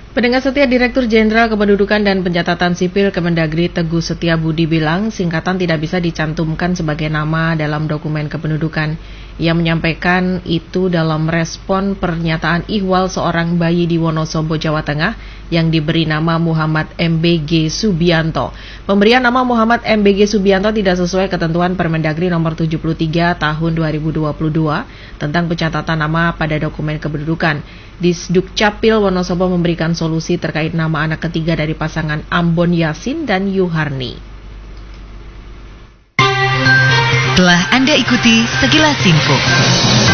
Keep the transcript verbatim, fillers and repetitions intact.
Pendengar setia, Direktur Jenderal Kependudukan dan Pencatatan Sipil Kemendagri Teguh Setiabudi bilang singkatan tidak bisa dicantumkan sebagai nama dalam dokumen kependudukan. Ia menyampaikan itu dalam respon pernyataan ihwal seorang bayi di Wonosobo, Jawa Tengah yang diberi nama Muhammad M B G Subianto. Pemberian nama Muhammad M B G Subianto tidak sesuai ketentuan Permendagri nomor tujuh puluh tiga tahun dua ribu dua puluh dua tentang pencatatan nama pada dokumen kependudukan. Disdukcapil Wonosobo memberikan solusi terkait nama anak ketiga dari pasangan Ambon Yasin dan Yuharni. Telah Anda ikuti sekilas info.